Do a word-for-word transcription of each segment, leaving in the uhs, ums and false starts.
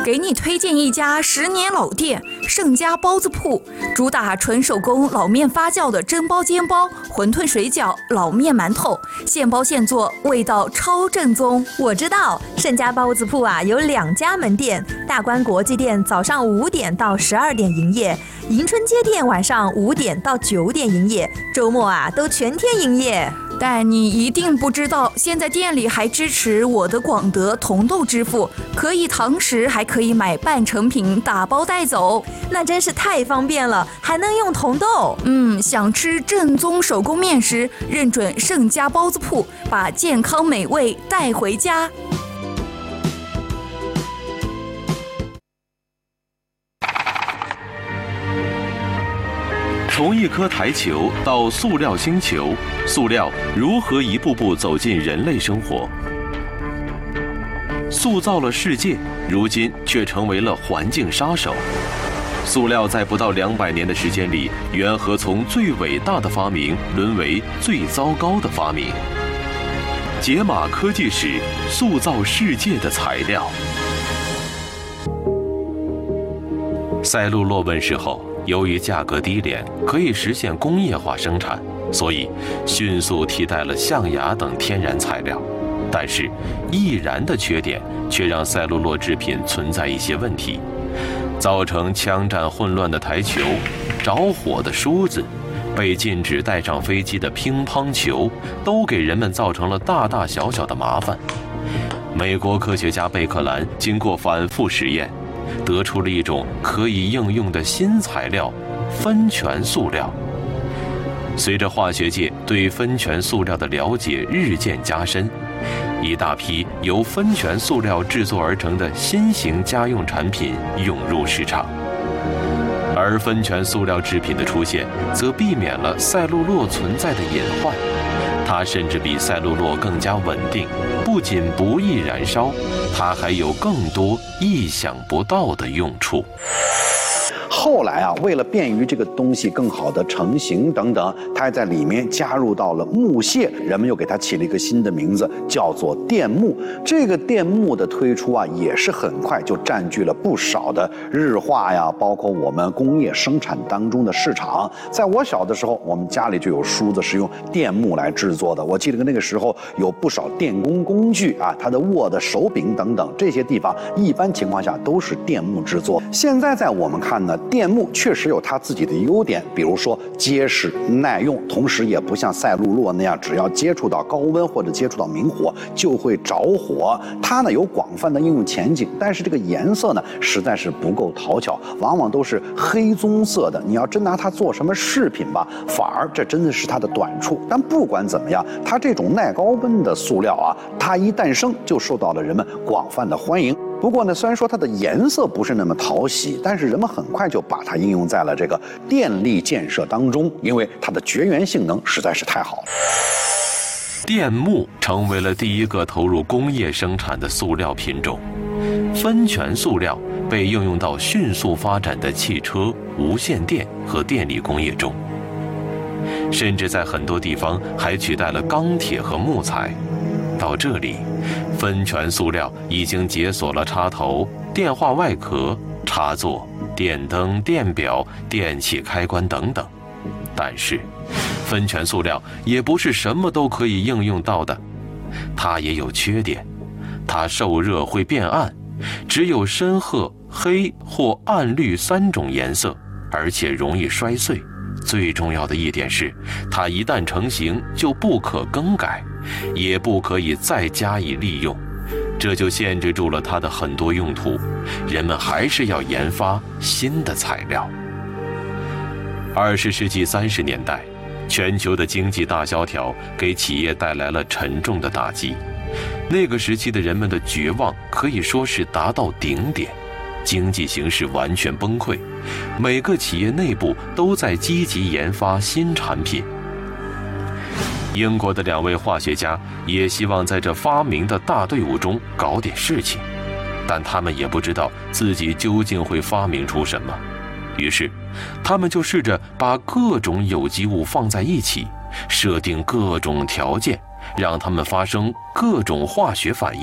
给你推荐一家十年老店盛家包子铺，主打纯手工老面发酵的蒸包煎包、馄饨水饺、老面馒头，现包现做，味道超正宗。 我知道盛家包子铺啊有两家门店，大观国际店早上五点到十二点营业，迎春街店晚上五点到九点营业，周末啊都全天营业。 但你一定不知道，现在店里还支持我的广德同豆支付，可以堂食，还可以买半成品打包带走， 那真是太方便了，还能用同豆。 嗯，想吃正宗手工面食，认准盛家包子铺，把健康美味带回家。 从一颗台球到塑料星球，塑料如何一步步走进人类生活？塑造了世界，如今却成为了环境杀手。塑料在不到两百年的时间里，缘何从最伟大的发明沦为最糟糕的发明？解码科技史，塑造世界的材料。赛璐珞问世后，由于价格低廉，可以实现工业化生产，所以迅速替代了象牙等天然材料。但是易燃的缺点却让赛璐珞制品存在一些问题，造成枪战混乱的台球、着火的梳子、被禁止带上飞机的乒乓球，都给人们造成了大大小小的麻烦。美国科学家贝克兰经过反复实验，得出了一种可以应用的新材料——酚醛塑料。随着化学界对酚醛塑料的了解日渐加深，一大批由酚醛塑料制作而成的新型家用产品涌入市场。而酚醛塑料制品的出现，则避免了赛璐珞存在的隐患。它甚至比赛璐珞更加稳定，不仅不易燃烧，它还有更多意想不到的用处。 后来啊，为了便于这个东西更好的成型等等，它还在里面加入到了木屑，人们又给它起了一个新的名字，叫做电木。这个电木的推出啊，也是很快就占据了不少的日化呀，包括我们工业生产当中的市场。在我小的时候，我们家里就有梳子是用电木来制作的。我记得那个时候有不少电工工具啊，它的握的手柄等等，这些地方一般情况下都是电木制作。现在在我们看呢，电木确实有它自己的优点，比如说结实耐用，同时也不像赛璐珞那样，只要接触到高温或者接触到明火就会着火。它呢有广泛的应用前景，但是这个颜色呢实在是不够讨巧，往往都是黑棕色的。你要真拿它做什么饰品吧，反而这真的是它的短处。但不管怎么样，它这种耐高温的塑料啊，它一诞生就受到了人们广泛的欢迎。不过呢，虽然说它的颜色不是那么讨喜，但是人们很快就把它应用在了这个电力建设当中，因为它的绝缘性能实在是太好了。 电木成为了第一个投入工业生产的塑料品种，酚醛塑料被应用到迅速发展的汽车、无线电和电力工业中，甚至在很多地方还取代了钢铁和木材。到这里，酚醛塑料已经解锁了插头、电话外壳、插座、电灯、电表、电器开关等等。但是，酚醛塑料也不是什么都可以应用到的，它也有缺点。它受热会变暗，只有深褐、黑或暗绿三种颜色，而且容易摔碎。最重要的一点是，它一旦成型就不可更改，也不可以再加以利用，这就限制住了它的很多用途。人们还是要研发新的材料。二十世纪三十年代，全球的经济大萧条给企业带来了沉重的打击。那个时期的人们的绝望可以说是达到顶点，经济形势完全崩溃，每个企业内部都在积极研发新产品。英国的两位化学家也希望在这发明的大队伍中搞点事情，但他们也不知道自己究竟会发明出什么。于是，他们就试着把各种有机物放在一起，设定各种条件，让它们发生各种化学反应，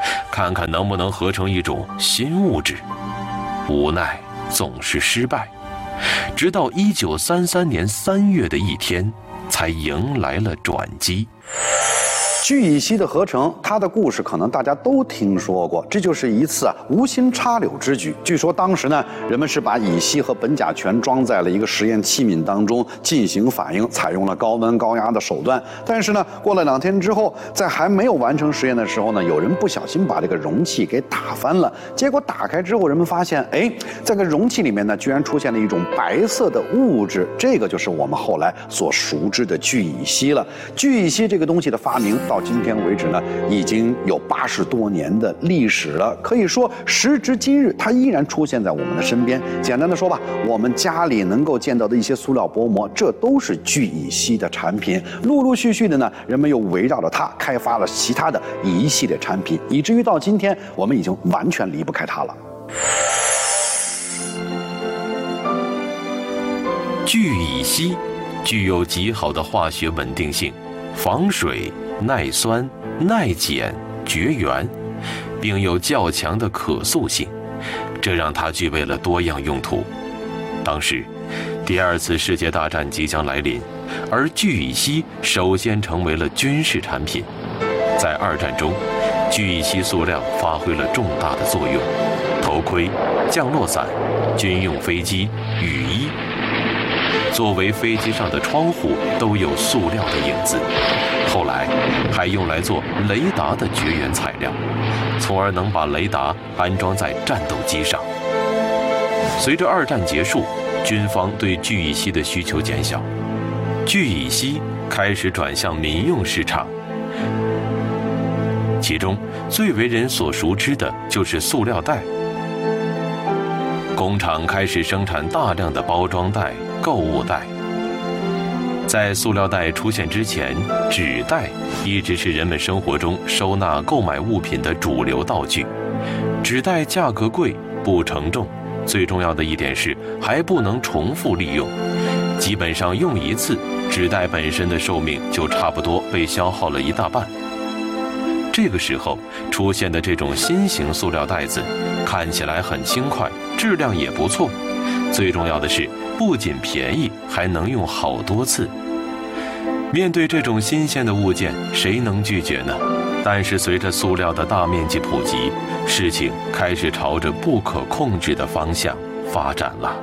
看看能不能合成一种新物质。无奈总是失败，直到一九三三年三月的一天，才迎来了转机。 聚乙烯的合成，它的故事可能大家都听说过，这就是一次啊无心插柳之举。据说当时呢，人们是把乙烯和苯甲醛装在了一个实验器皿当中进行反应，采用了高温高压的手段。但是呢，过了两天之后，在还没有完成实验的时候呢，有人不小心把这个容器给打翻了。结果打开之后，人们发现，哎，这个容器里面呢，居然出现了一种白色的物质，这个就是我们后来所熟知的聚乙烯了。聚乙烯这个东西的发明，到今天为止呢，已经有八十多年的历史了。可以说，时至今日，它依然出现在我们的身边。简单的说吧，我们家里能够见到的一些塑料薄膜，这都是聚乙烯的产品。陆陆续续的呢，人们又围绕着它开发了其他的一系列产品，以至于到今天，我们已经完全离不开它了。 聚乙烯具有极好的化学稳定性，防水、耐酸、耐碱、绝缘，并有较强的可塑性，这让它具备了多样用途。当时，第二次世界大战即将来临，而聚乙烯首先成为了军事产品。在二战中，聚乙烯塑料发挥了重大的作用，头盔、降落伞、军用飞机、雨衣，作为飞机上的窗户都有塑料的影子。后来还用来做雷达的绝缘材料，从而能把雷达安装在战斗机上。随着二战结束，军方对聚乙烯的需求减小，聚乙烯开始转向民用市场。其中最为人所熟知的就是塑料袋。工厂开始生产大量的包装袋、购物袋。在塑料袋出现之前，纸袋一直是人们生活中收纳购买物品的主流道具。纸袋价格贵，不承重，最重要的一点是还不能重复利用，基本上用一次，纸袋本身的寿命就差不多被消耗了一大半。这个时候出现的这种新型塑料袋子，看起来很轻快，质量也不错，最重要的是不仅便宜，还能用好多次。面对这种新鲜的物件，谁能拒绝呢？但是随着塑料的大面积普及，事情开始朝着不可控制的方向发展了。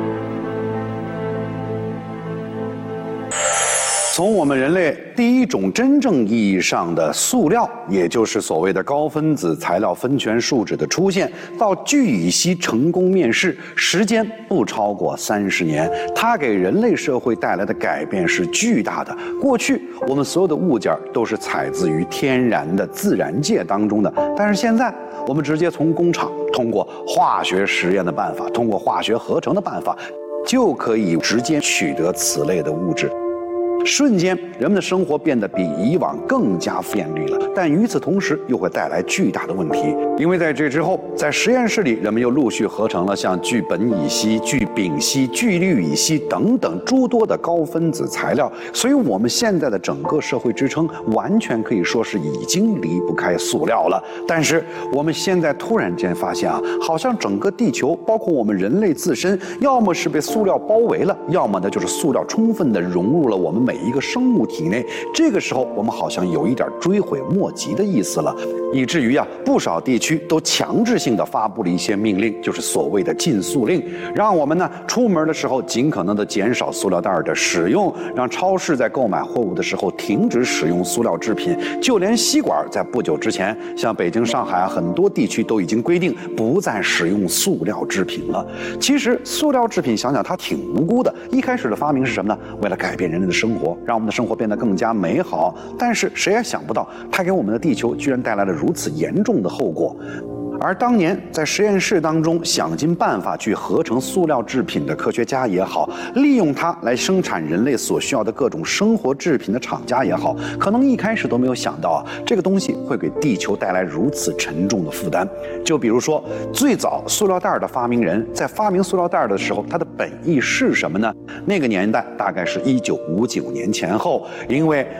从我们人类第一种真正意义上的塑料，也就是所谓的高分子材料酚醛树脂的出现，到聚乙烯成功面世，时间不超过三十年。它给人类社会带来的改变是巨大的。过去我们所有的物件都是采自于天然的自然界当中的，但是现在我们直接从工厂通过化学实验的办法，通过化学合成的办法，就可以直接取得此类的物质。瞬间，人们的生活变得比以往更加便利了，但与此同时又会带来巨大的问题。因为在这之后，在实验室里，人们又陆续合成了像聚苯乙烯、聚丙烯、聚氯乙烯等等诸多的高分子材料，所以我们现在的整个社会支撑完全可以说是已经离不开塑料了。但是我们现在突然间发现啊，好像整个地球，包括我们人类自身，要么是被塑料包围了，要么呢就是塑料充分的融入了我们每一个生物体内。这个时候，我们好像有一点追悔莫及的意思了，以至于啊，不少地区都强制性的发布了一些命令，就是所谓的禁塑令，让我们呢出门的时候尽可能的减少塑料袋的使用，让超市在购买货物的时候停止使用塑料制品，就连吸管在不久之前，像北京、上海啊很多地区都已经规定不再使用塑料制品了。其实塑料制品想想它挺无辜的，一开始的发明是什么呢？为了改变人类的生活，让我们的生活变得更加美好。但是谁也想不到，它给我们的地球居然带来了如此严重的后果。而当年在实验室当中想尽办法去合成塑料制品的科学家也好，利用它来生产人类所需要的各种生活制品的厂家也好，可能一开始都没有想到啊，这个东西会给地球带来如此沉重的负担。就比如说，最早塑料袋的发明人在发明塑料袋的时候，他的本意是什么呢？那个年代大概是一九五九年前后，因为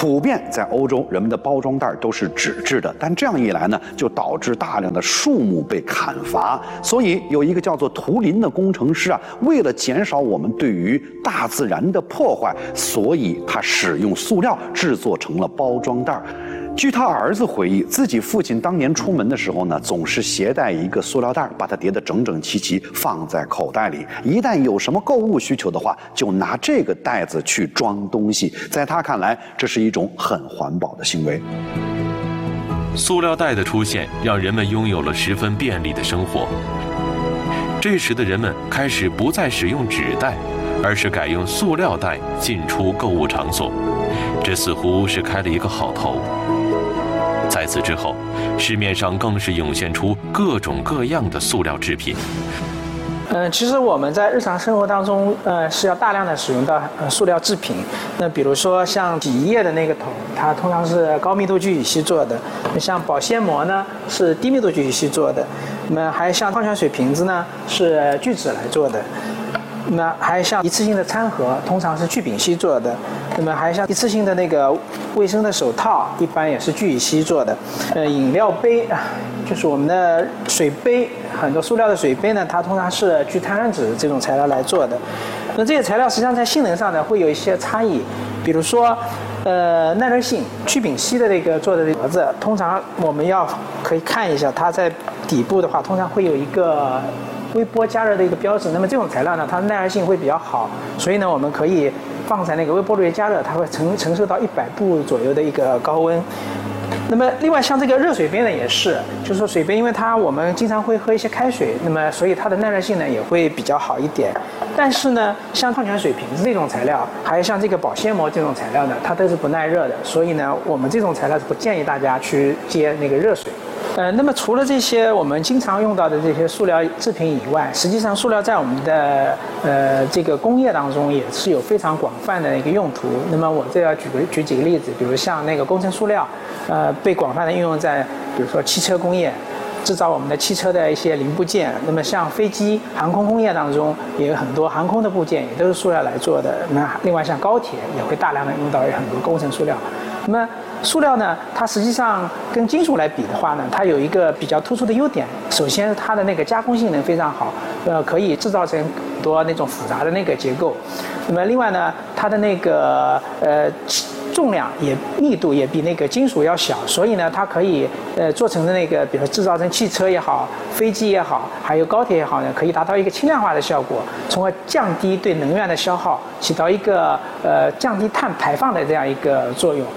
普遍在欧洲，人们的包装袋都是纸质的，但这样一来呢，就导致大量的树木被砍伐。所以有一个叫做图林的工程师啊，为了减少我们对于大自然的破坏，所以他使用塑料制作成了包装袋。据他儿子回忆，自己父亲当年出门的时候呢，总是携带一个塑料袋，把它叠得整整齐齐，放在口袋里。一旦有什么购物需求的话，就拿这个袋子去装东西。在他看来，这是一种很环保的行为。 塑料袋的出现，让人们拥有了十分便利的生活。这时的人们开始不再使用纸袋，而是改用塑料袋进出购物场所。这似乎是开了一个好头。在此之后，市面上更是涌现出各种各样的塑料制品。 嗯，其实我们在日常生活当中，呃，是要大量的使用到呃塑料制品。那比如说像洗衣液的那个桶，它通常是高密度聚乙烯做的；像保鲜膜呢，是低密度聚乙烯做的；那么还像矿泉水瓶子呢，是聚酯来做的。那么还像一次性的餐盒，通常是聚丙烯做的。那么还像一次性的那个卫生的手套，一般也是聚乙烯做的。呃，饮料杯啊，就是我们的水杯，很多塑料的水杯呢，它通常是聚碳酸酯这种材料来做的。那这些材料实际上在性能上呢会有一些差异，比如说，呃，耐热性，聚丙烯的那个做的盒子，通常我们要可以看一下，它在底部的话，通常会有一个微波加热的一个标志。那么这种材料呢，它的耐热性会比较好，所以呢，我们可以放在那个微波炉里加热，它会承承受到一百度左右的一个高温。那么另外像这个热水杯呢也是，就是说水杯，因为它我们经常会喝一些开水，那么所以它的耐热性呢也会比较好一点。但是呢，像矿泉水瓶子这种材料，还有像这个保鲜膜这种材料呢，它都是不耐热的，所以呢，我们这种材料是不建议大家去接那个热水。呃，那么除了这些我们经常用到的这些塑料制品以外，实际上塑料在我们的呃这个工业当中也是有非常广泛的一个用途。那么我这要举个举几个例子，比如像那个工程塑料，呃，被广泛的应用在比如说汽车工业，制造我们的汽车的一些零部件。那么像飞机、航空工业当中也有很多航空的部件也都是塑料来做的。那另外像高铁也会大量的用到很多工程塑料。那么塑料呢，它实际上跟金属来比的话呢，它有一个比较突出的优点。首先，它的那个加工性能非常好，呃，可以制造成很多那种复杂的那个结构。那么另外呢，它的那个呃重量也密度也比那个金属要小，所以呢，它可以呃做成的那个，比如制造成汽车也好、飞机也好，还有高铁也好呢，可以达到一个轻量化的效果，从而降低对能源的消耗，起到一个呃降低碳排放的这样一个作用。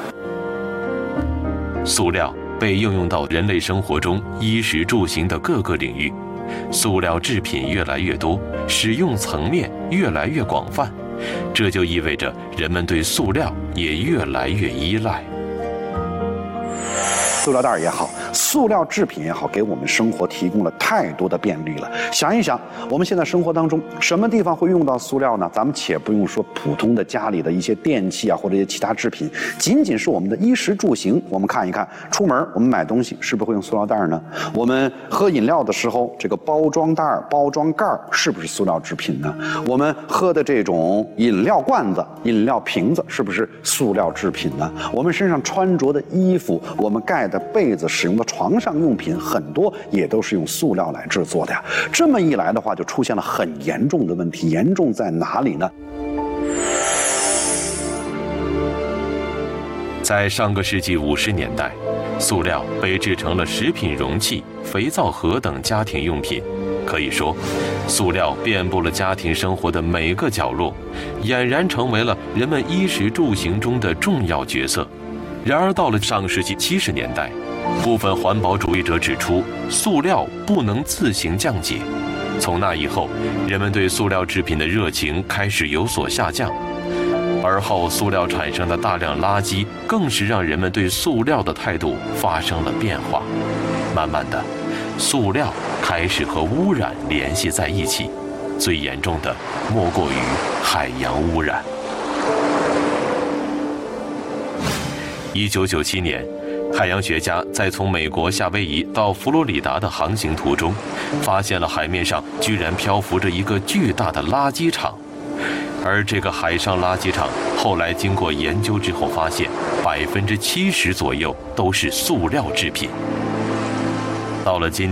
塑料被应用到人类生活中衣食住行的各个领域，塑料制品越来越多，使用层面越来越广泛，这就意味着人们对塑料也越来越依赖。 塑料袋也好，塑料制品也好，给我们生活提供了太多的便利了。想一想，我们现在生活当中什么地方会用到塑料呢？咱们且不用说普通的家里的一些电器啊，或者一些其他制品，仅仅是我们的衣食住行，我们看一看，出门我们买东西是不是会用塑料袋呢？我们喝饮料的时候，这个包装袋、包装盖是不是塑料制品呢？我们喝的这种饮料罐子、饮料瓶子是不是塑料制品呢？我们身上穿着的衣服，我们盖的被子、使用的床上用品，很多也都是用塑料来制作的呀。这么一来的话，就出现了很严重的问题。严重在哪里呢？ 在上个世纪五十年代，塑料被制成了食品容器、肥皂盒等家庭用品。可以说，塑料遍布了家庭生活的每个角落，俨然成为了人们衣食住行中的重要角色。然而，到了上世纪七十年代，部分环保主义者指出，塑料不能自行降解。从那以后，人们对塑料制品的热情开始有所下降。而后，塑料产生的大量垃圾，更是让人们对塑料的态度发生了变化。慢慢的，塑料开始和污染联系在一起，最严重的莫过于海洋污染。一九九七年，海洋学家在从美国夏威夷到佛罗里达的航行途中，发现了海面上居然漂浮着一个巨大的垃圾场。而这个海上垃圾场后来经过研究之后发现， 百分之七十左右都是塑料制品。到了今